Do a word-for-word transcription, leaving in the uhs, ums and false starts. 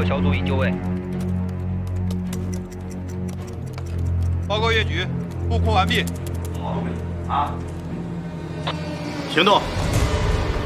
各小组已就位。 报告叶局，布控完毕。 好，啊，行动。